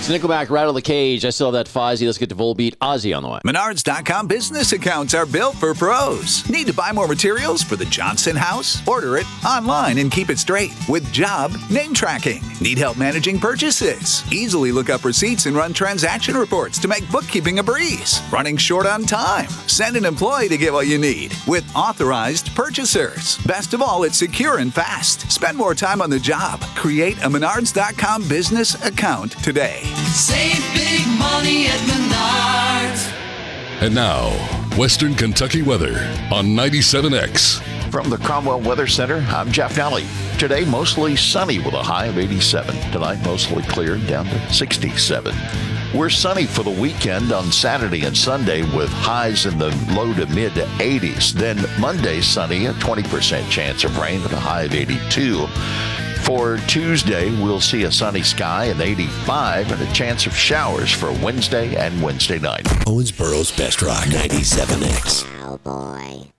next. Nickelback, Rattle the Cage. I still have that Fozzy. Let's get to Volbeat. Ozzy on the way. Menards.com business accounts are built for pros. Need to buy more materials for the Johnson house? Order it online and keep it straight with Job Name Tracking. Need help managing purchases? Easily look up receipts and run transaction reports to make bookkeeping a breeze. Running short on time? Send an employee to get what you need with authorized purchasers. Best of all, it's secure and fast. Spend more time on the job. Create a Menards.com business account today. Save big money at Menards. And now, Western Kentucky weather on 97X. From the Cromwell Weather Center, I'm Jeff Daly. Today, mostly sunny with a high of 87. Tonight, mostly clear, down to 67. We're sunny for the weekend on Saturday and Sunday with highs in the low to mid 80s. Then Monday, sunny, a 20% chance of rain with a high of 82. For Tuesday, we'll see a sunny sky and 85 and a chance of showers for Wednesday and Wednesday night. Owensboro's Best Rock 97X. Oh boy.